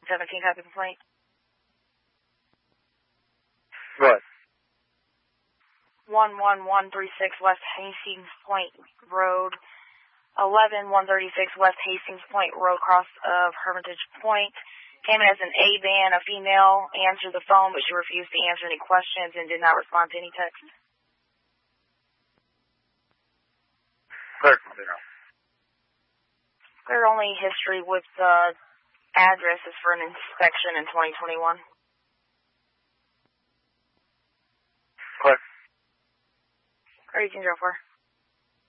17 type of complaint. What? 11136 West Hastings Point Road, 11136 West Hastings Point Road, cross of Hermitage Point. Came in as an A-ban, a female, answered the phone, but she refused to answer any questions and did not respond to any text. Clerk. Their only history with the address is for an inspection in 2021. Clerk. 1804.